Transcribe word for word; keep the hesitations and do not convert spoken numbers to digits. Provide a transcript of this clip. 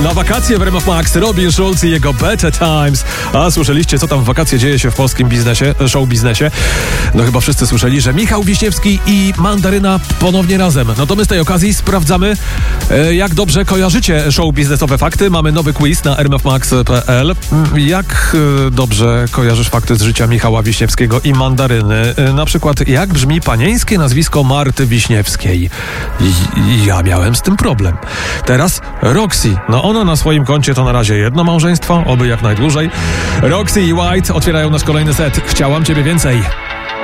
Na wakacje w R M F Max Robin Schulz i jego Better Times. A słyszeliście, co tam w wakacje dzieje się w polskim biznesie, show biznesie? No chyba wszyscy słyszeli, że Michał Wiśniewski i Mandaryna ponownie razem. No to my z tej okazji sprawdzamy, e, jak dobrze kojarzycie show biznesowe fakty. Mamy nowy quiz na r m f max kropka p l. Jak e, dobrze kojarzysz fakty z życia Michała Wiśniewskiego i Mandaryny? E, na przykład, jak brzmi panieńskie nazwisko Marty Wiśniewskiej? I, ja miałem z tym problem. Teraz Roxy. No ona na swoim koncie to na razie jedno małżeństwo, oby jak najdłużej. Roxy i White otwierają nasz kolejny set. Chciałam ciebie więcej.